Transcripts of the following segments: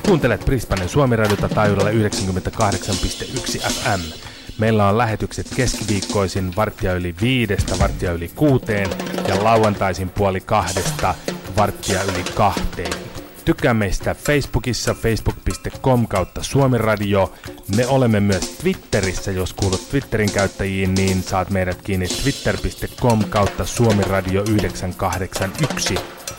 Kuuntelet Brisbanen Suomi-radiota taajuudella 98,1 FM. Meillä on lähetykset keskiviikkoisin 1:05 1:06 ja lauantaisin 1:30 1:02. Tykkää meistä Facebookissa facebook.com/suomiradio. Me olemme myös Twitterissä, jos kuulut Twitterin käyttäjiin, niin saat meidät kiinni twitter.com/suomiradio981.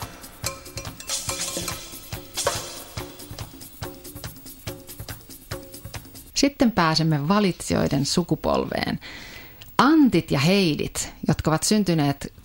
Sitten pääsemme valitsijoiden sukupolveen. Antit ja Heidit, jotka ovat syntyneet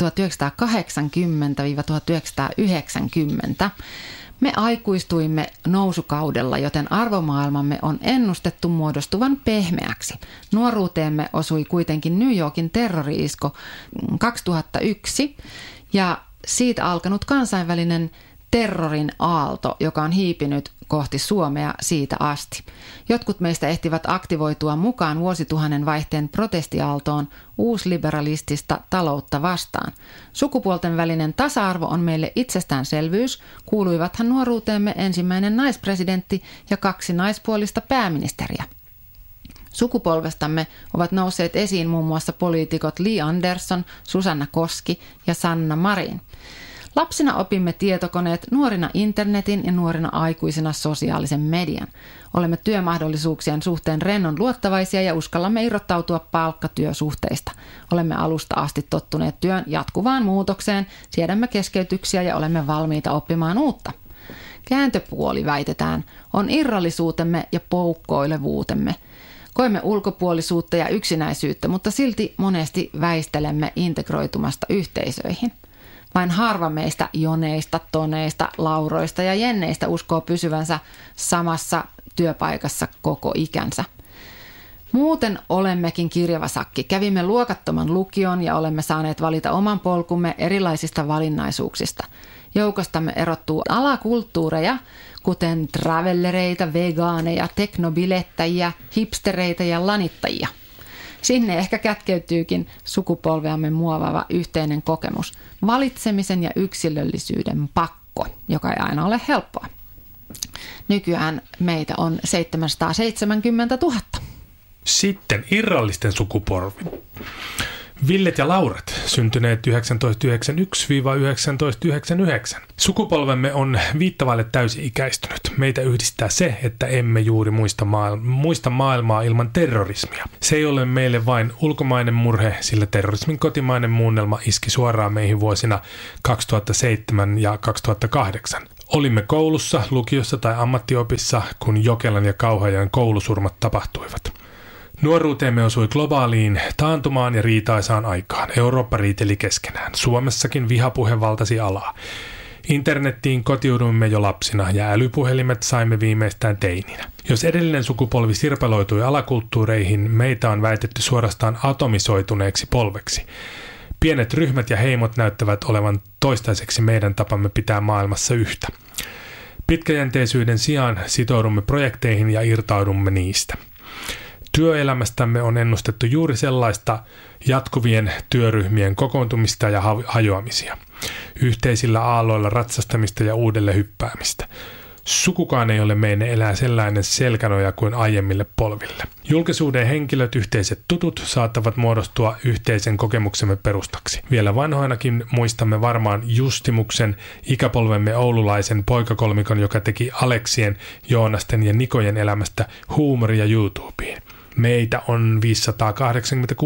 1980-1990. Me aikuistuimme nousukaudella, joten arvomaailmamme on ennustettu muodostuvan pehmeäksi. Nuoruuteemme osui kuitenkin New Yorkin terrori-isku 2001 ja siitä alkanut kansainvälinen terrorin aalto, joka on hiipinyt kohti Suomea siitä asti. Jotkut meistä ehtivät aktivoitua mukaan vuosituhannen vaihteen protestiaaltoon uusliberalistista taloutta vastaan. Sukupuolten välinen tasa-arvo on meille itsestäänselvyys, kuuluivathan nuoruuteemme ensimmäinen naispresidentti ja 2 naispuolista pääministeriä. Sukupolvestamme ovat nousseet esiin muun muassa poliitikot Li Andersson, Susanna Koski ja Sanna Marin. Lapsina opimme tietokoneet, nuorina internetin ja nuorina aikuisina sosiaalisen median. Olemme työmahdollisuuksien suhteen rennon luottavaisia ja uskallamme irrottautua palkkatyösuhteista. Olemme alusta asti tottuneet työn jatkuvaan muutokseen, siedämme keskeytyksiä ja olemme valmiita oppimaan uutta. Kääntöpuoli, väitetään, on irrallisuutemme ja poukkoilevuutemme. Koemme ulkopuolisuutta ja yksinäisyyttä, mutta silti monesti väistelemme integroitumasta yhteisöihin. Vain harva meistä Joneista, Toneista, Lauroista ja Jenneistä uskoo pysyvänsä samassa työpaikassa koko ikänsä. Muuten olemmekin kirjava sakki. Kävimme luokattoman lukion ja olemme saaneet valita oman polkumme erilaisista valinnaisuuksista. Joukostamme erottuu alakulttuureja, kuten travellereita, vegaaneja, teknobilettäjiä, hipstereitä ja lanittajia. Sinne ehkä kätkeytyykin sukupolveamme muovaava yhteinen kokemus, valitsemisen ja yksilöllisyyden pakko, joka ei aina ole helppoa. Nykyään meitä on 770 000. Sitten irrallisten sukupolvi. Villet ja Lauret, syntyneet 1991-1999. Sukupolvemme on viittavaille täysi-ikäistynyt. Meitä yhdistää se, että emme juuri muista maailmaa ilman terrorismia. Se ei ole meille vain ulkomainen murhe, sillä terrorismin kotimainen muunnelma iski suoraan meihin vuosina 2007 ja 2008. Olimme koulussa, lukiossa tai ammattiopissa, kun Jokelan ja Kauhajoen koulusurmat tapahtuivat. Nuoruuteemme osui globaaliin taantumaan ja riitaisaan aikaan. Eurooppa riiteli keskenään. Suomessakin vihapuhe valtasi alaa. Internettiin kotiuduimme jo lapsina ja älypuhelimet saimme viimeistään teininä. Jos edellinen sukupolvi sirpaloitui alakulttuureihin, meitä on väitetty suorastaan atomisoituneeksi polveksi. Pienet ryhmät ja heimot näyttävät olevan toistaiseksi meidän tapamme pitää maailmassa yhtä. Pitkäjänteisyyden sijaan sitoudumme projekteihin ja irtaudumme niistä. Työelämästämme on ennustettu juuri sellaista jatkuvien työryhmien kokoontumista ja hajoamisia, yhteisillä aalloilla ratsastamista ja uudelle hyppäämistä. Sukukaan ei ole meille elää sellainen selkänoja kuin aiemmille polville. Julkisuuden henkilöt, yhteiset tutut saattavat muodostua yhteisen kokemuksemme perustaksi. Vielä vanhoinakin muistamme varmaan Justimuksen, ikäpolvemme oululaisen poikakolmikon, joka teki Aleksien, Joonasten ja Nikojen elämästä huumoria YouTubeen. Meitä on 586